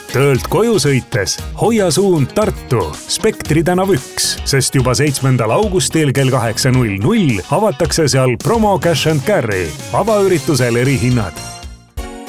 töölt koju sõites hoia suund Tartu, Spektri tänav 1, sest juba 7. augustil kell 8:00 avatakse seal promo Cash and Carry. avaüritusel erihinnad.